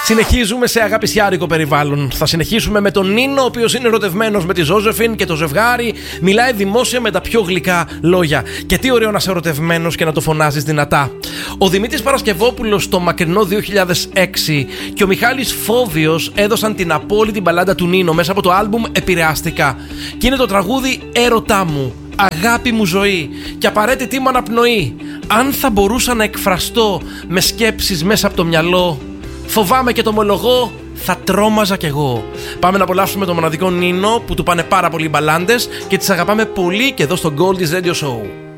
Συνεχίζουμε σε αγαπησιάρικο περιβάλλον. Θα συνεχίσουμε με τον Νίνο, ο οποίος είναι ερωτευμένος με τη Ζώζεφιν και το ζευγάρι μιλάει δημόσια με τα πιο γλυκά λόγια. Και τι ωραίο να είσαι ερωτευμένος και να το φωνάζεις δυνατά. Ο Δημήτρης Παρασκευόπουλος στο μακρινό 2006 και ο Μιχάλης Φόβιος έδωσαν την απόλυτη μπαλάντα του Νίνο μέσα από το άλμπουμ Επηρεάστηκα. Και είναι το τραγούδι Έρωτά μου, αγάπη μου ζωή και απαραίτητη μου αναπνοή. Αν θα μπορούσα να εκφραστώ με σκέψεις μέσα από το μυαλό, φοβάμαι και το ομολογώ, θα τρόμαζα κι εγώ. Πάμε να απολαύσουμε τον μοναδικό Νίνο που του πάνε πάρα πολύ μπαλάντες και τις αγαπάμε πολύ και εδώ στο Goldie's Radio Show.